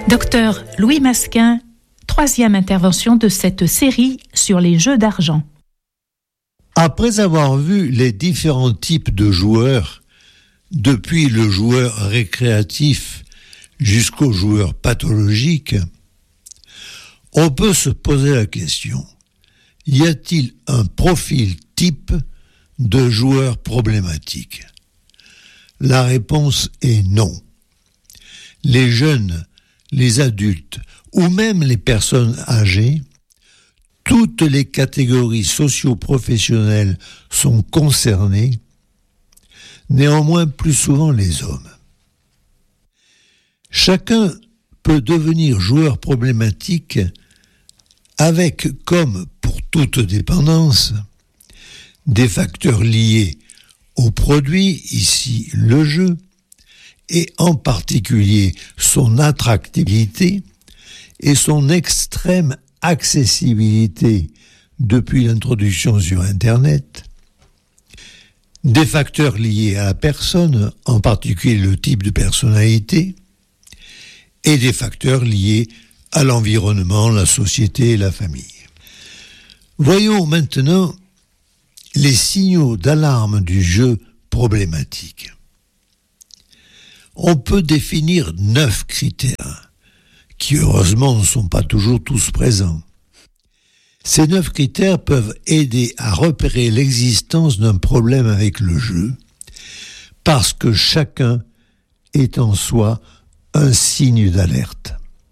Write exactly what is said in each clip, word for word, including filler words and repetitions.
Docteur Louis Masquin, troisième intervention de cette série sur les jeux d'argent. Après avoir vu les différents types de joueurs, depuis le joueur récréatif jusqu'au joueur pathologique, on peut se poser la question, y a-t-il un profil type de joueur problématique ? La réponse est non. Les jeunes, les adultes ou même les personnes âgées, toutes les catégories socio-professionnelles sont concernées, néanmoins plus souvent les hommes. Chacun peut devenir joueur problématique avec, comme pour toute dépendance, des facteurs liés au produit, ici le jeu, et en particulier son attractivité et son extrême accessibilité depuis l'introduction sur Internet, des facteurs liés à la personne, en particulier le type de personnalité, et des facteurs liés à l'environnement, la société et la famille. Voyons maintenant les signaux d'alarme du jeu problématique. On peut définir neuf critères, qui heureusement ne sont pas toujours tous présents. Ces neuf critères peuvent aider à repérer l'existence d'un problème avec le jeu, parce que chacun est en soi un signe d'alerte.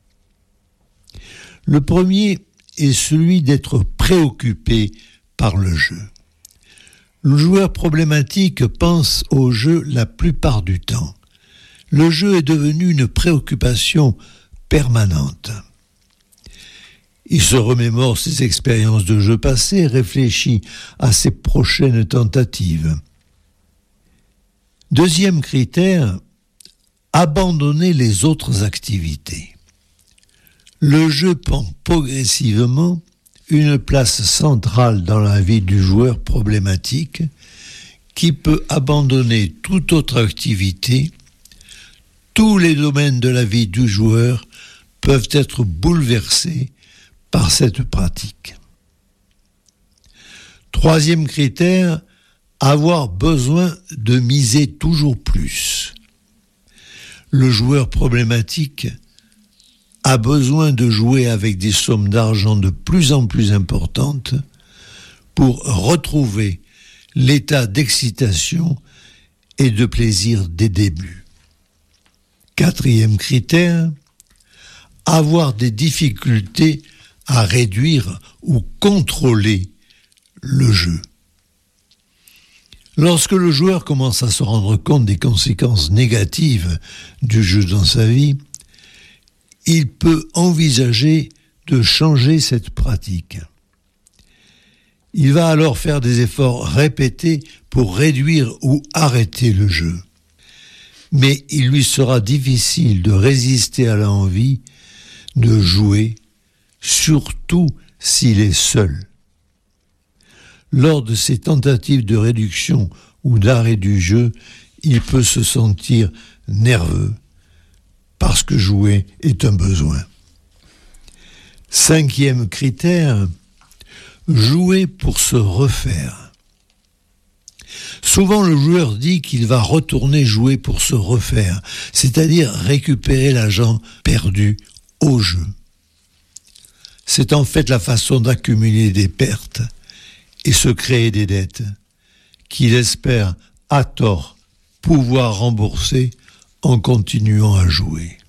Le premier est celui d'être préoccupé par le jeu. Le joueur problématique pense au jeu la plupart du temps. Le jeu est devenu une préoccupation permanente. Il se remémore ses expériences de jeu passées et réfléchit à ses prochaines tentatives. Deuxième critère, abandonner les autres activités. Le jeu prend progressivement une place centrale dans la vie du joueur problématique qui peut abandonner toute autre activité. Tous les domaines de la vie du joueur peuvent être bouleversés par cette pratique. Troisième critère, avoir besoin de miser toujours plus. Le joueur problématique a besoin de jouer avec des sommes d'argent de plus en plus importantes pour retrouver l'état d'excitation et de plaisir des débuts. Quatrième critère, avoir des difficultés à réduire ou contrôler le jeu. Lorsque le joueur commence à se rendre compte des conséquences négatives du jeu dans sa vie, il peut envisager de changer cette pratique. Il va alors faire des efforts répétés pour réduire ou arrêter le jeu. Mais il lui sera difficile de résister à l'envie de jouer, surtout s'il est seul. Lors de ces tentatives de réduction ou d'arrêt du jeu, il peut se sentir nerveux parce que jouer est un besoin. Cinquième critère, jouer pour se refaire. Souvent, le joueur dit qu'il va retourner jouer pour se refaire, c'est-à-dire récupérer l'argent perdu au jeu. C'est en fait la façon d'accumuler des pertes et se créer des dettes qu'il espère, à tort, pouvoir rembourser en continuant à jouer.